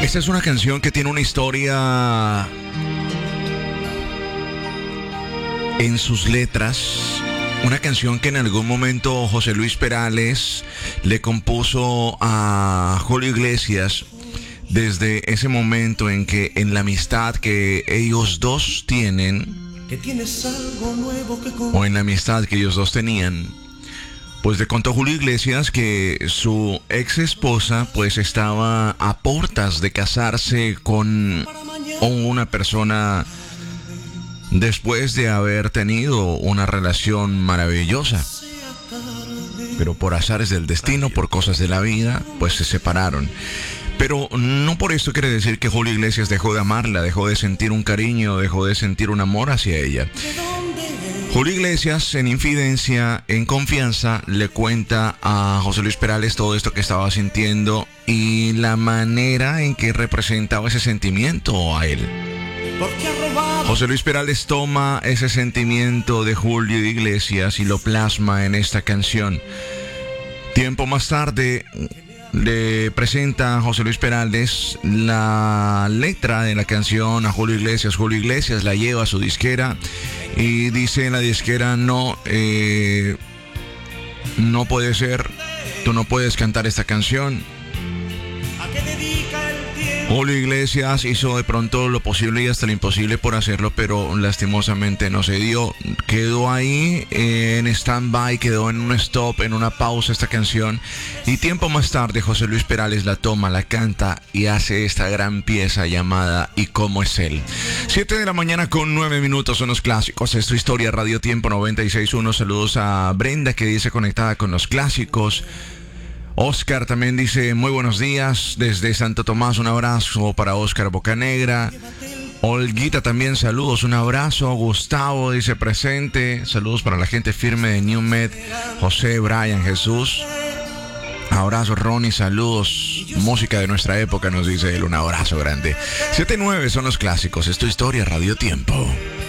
Esta es una canción que tiene una historia en sus letras. Una canción que en algún momento José Luis Perales le compuso a Julio Iglesias desde ese momento en que en la amistad que ellos dos tienen, o en la amistad que ellos dos tenían, pues le contó Julio Iglesias que su ex esposa pues estaba a puertas de casarse con una persona después de haber tenido una relación maravillosa. Pero por azares del destino, por cosas de la vida, pues se separaron. Pero no por esto quiere decir que Julio Iglesias dejó de amarla, dejó de sentir un cariño, dejó de sentir un amor hacia ella. Julio Iglesias, en infidencia, en confianza, le cuenta a José Luis Perales todo esto que estaba sintiendo y la manera en que representaba ese sentimiento a él. José Luis Perales toma ese sentimiento de Julio Iglesias y lo plasma en esta canción. Tiempo más tarde le presenta a José Luis Perales la letra de la canción a Julio Iglesias. Julio Iglesias la lleva a su disquera y dice en la disquera: no puede ser, tú no puedes cantar esta canción. Julio Iglesias hizo de pronto lo posible y hasta lo imposible por hacerlo, pero lastimosamente no se dio. Quedó ahí en stand-by, quedó en un stop, en una pausa esta canción. Y tiempo más tarde José Luis Perales la toma, la canta y hace esta gran pieza llamada ¿Y cómo es él? 7 de la mañana con 9 minutos son los clásicos. Esto es Historia Radio Tiempo 96.1. Saludos a Brenda, que dice conectada con los clásicos. Oscar también dice muy buenos días desde Santo Tomás, un abrazo para Oscar Bocanegra. Olguita también saludos, un abrazo. Gustavo dice presente, saludos para la gente firme de New Med. José, Brian, Jesús, abrazo. Ronnie, saludos, música de nuestra época nos dice él, un abrazo grande. 7-9 son los clásicos, esto es Historia Radio Tiempo.